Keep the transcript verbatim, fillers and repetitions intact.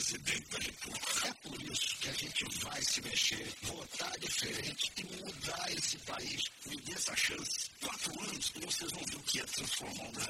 presidente da República. É por isso que a gente vai se mexer, votar diferente e mudar esse país. Me dê essa chance. Quatro anos que vocês vão ver o que é transformar o Brasil.